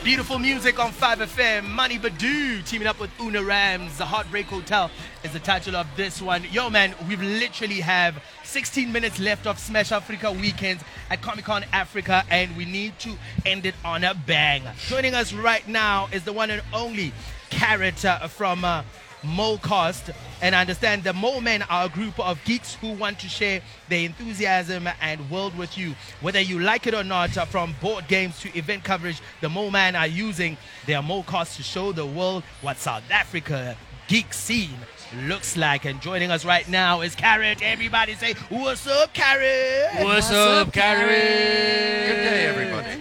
Beautiful music on 5FM. Money Badu teaming up with Una Rams. The Heartbreak Hotel is the title of this one. Yo, man, we literally have 16 minutes left of Smash Africa weekends at Comic-Con Africa, and we need to end it on a bang. Joining us right now is the one and only Carrot from Molecast. And I understand the Mole Men are a group of geeks who want to share their enthusiasm and world with you. Whether you like it or not, from board games to event coverage, the Mole Men are using their Molecast to show the world what South Africa geek scene looks like. And joining us right now is Carrot. Everybody say, what's up, Carrot? What's up, Carrot? Good day, everybody.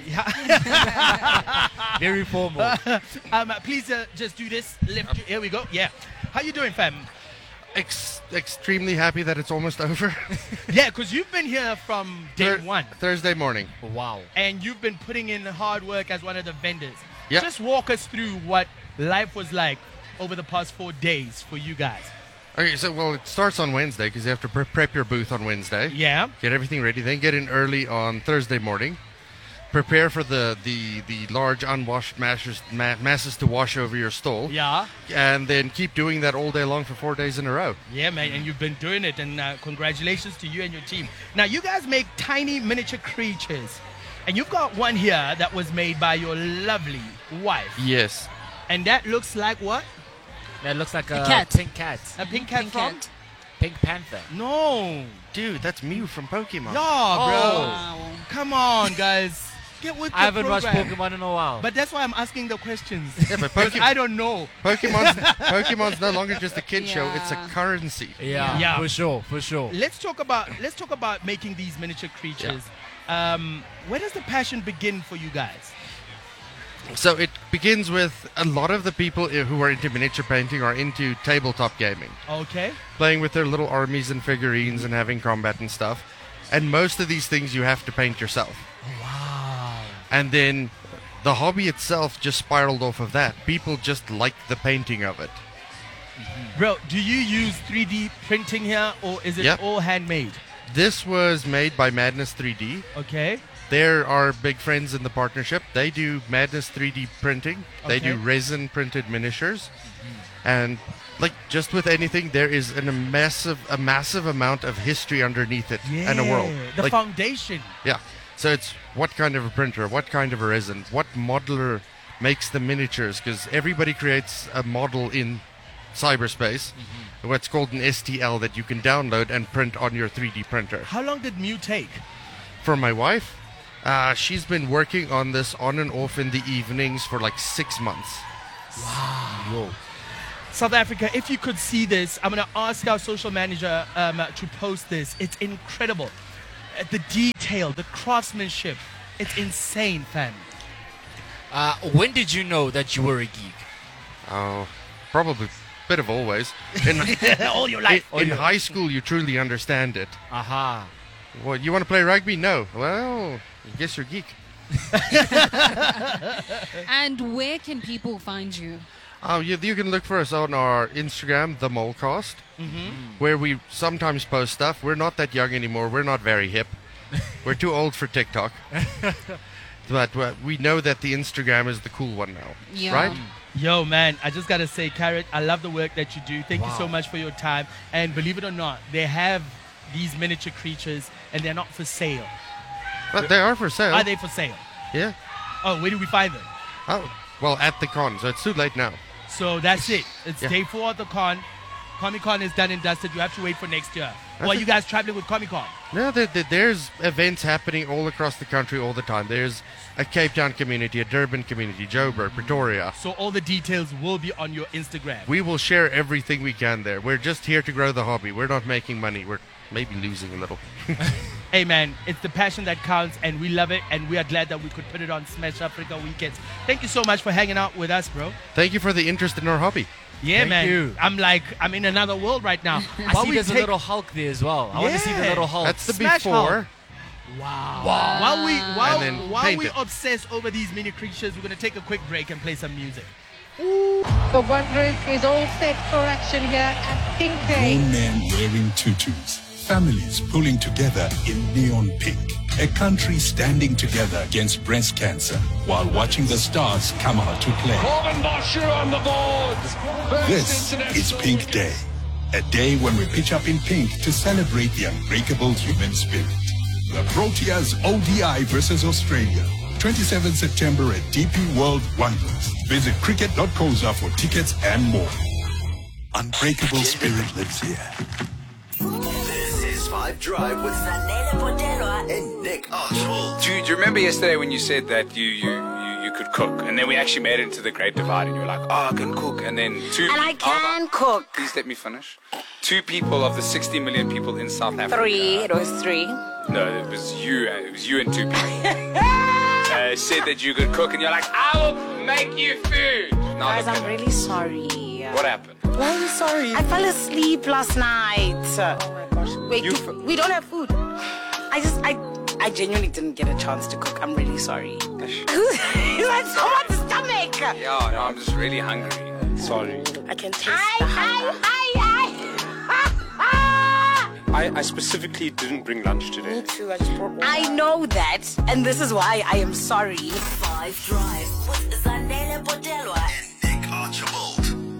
Very formal. Please just do this. Here we go. Yeah. How you doing, fam? Extremely happy that it's almost over. Yeah, because you've been here from day one. Thursday morning. Wow. And you've been putting in hard work as one of the vendors. Yep. Just walk us through what life was like over the past 4 days for you guys. Okay, so, it starts on Wednesday because you have to prep your booth on Wednesday. Yeah. Get everything ready. Then get in early on Thursday morning. Prepare for the large unwashed masses to wash over your stall. Yeah. And then keep doing that all day long for 4 days in a row. Yeah, man, and you've been doing it, and congratulations to you and your team. Now, you guys make tiny miniature creatures, and you've got one here that was made by your lovely wife. Yes. And that looks like what? That looks like a cat. pink cat. A pink cat from? Pink Panther. No. Dude, that's Mew from Pokemon. Yeah, bro. Wow. Come on, guys. Get with the I haven't watched program. Pokemon in a while. But that's why I'm asking the questions. Yeah, but I don't know. Pokemon's no longer just a kid show; it's a Yeah. currency. yeah, for sure. Let's talk about making these miniature creatures. Where does the passion begin for you guys? So it begins with a lot of the people who are into miniature painting are into tabletop gaming, Okay. playing with their little armies and figurines and having combat and stuff. And most of these things you have to paint yourself. Wow. And then the hobby itself just spiraled off of that. People just like the painting of it. Bro, do you use 3D printing here, or is it Yep. all handmade? This was made by Madness 3D. Okay. They're our big friends in the partnership. They do Madness 3D printing. They do Okay. resin printed miniatures. And like just with anything, there is a massive amount of history underneath it and a world. The Like, foundation. yeah. So it's what kind of a printer, what kind of a resin, what modeler makes the miniatures, because everybody creates a model in cyberspace, what's called an STL that you can download and print on your 3D printer. How long did Mew take? For my wife, she's been working on this on and off in the evenings for like 6 months. Whoa. South Africa, if you could see this, I'm going to ask our social manager to post this. It's incredible. The detail, the craftsmanship, it's insane, fam. When did you know that you were a geek? Oh, probably a bit of always. In, All your life. in high school, you truly understand it. Aha. Well, you want to play rugby? No. Well, I guess you're geek. And where can people find you? Oh, you can look for us on our Instagram, The Molecast, where we sometimes post stuff. We're not that young anymore. We're not very hip. We're too old for TikTok. But we know that the Instagram is the cool one now, Yeah. right? Yo, man, I just got to say, Carrot, I love the work that you do. Thank you so Wow. much for your time. And believe it or not, they have these miniature creatures, and they're not for sale. But they are for sale. Are they for sale? Yeah. Oh, where do we find them? Oh, well, at the con, so it's too late now. So that's it. It's Yeah. day 4 of the con. Comic-Con is done and dusted. You have to wait for next year. Or are it. you guys traveling with Comic-Con? No, there's events happening all across the country all the time. There's a Cape Town community, a Durban community, Joburg, Pretoria. So all the details will be on your Instagram. We will share everything we can there. We're just here to grow the hobby. We're not making money. We're maybe losing a little. Hey, man, it's the passion that counts, and we love it, and we are glad that we could put it on Smash Africa weekends. Thank you so much for hanging out with us, bro. Thank you for the interest in our hobby. Yeah, Thank man. you. I'm in another world right now. I see there's a little Hulk there as well. I want to see the Yeah. little Hulk. That's the Smash before. Wow. And then While paint we it. obsess over these mini creatures, we're gonna take a quick break and play some music. The Wanderers is all set for action here at Pink Day. Grown men wearing tutus, families pulling together in neon pink. A country standing together against breast cancer while watching the stars come out to play. Corbin Bosher on the board. This is Pink Day. A day when we pitch up in pink to celebrate the unbreakable human spirit. The Proteas ODI versus Australia. 27 September at DP World Wonders. Visit cricket.coza for tickets and more. Unbreakable spirit lives here. This is 5 Drive with Zanele Potero and Nick Archibald. Do you remember yesterday when you said that you could cook, and then we actually made it into the Great Divide, and you were like, oh, I can cook, and then And I can cook. Please let me finish. 2 people of the 60 million people in South Africa. 3. It was 3. No, it was you. It was you and 2 people. Said that you could cook, and you're like, I will make you food. Now Guys, look I'm at really sorry. it. What happened? Why are you sorry? I fell asleep last night. Oh my gosh. Wait, we don't have food. I genuinely didn't get a chance to cook. I'm really sorry. You had so much stomach. Yeah, no, I'm just really hungry. Sorry. I can taste the hunger. I specifically didn't bring lunch today. I know that, and this is why I am sorry. 5 Drive with Zanele Potero.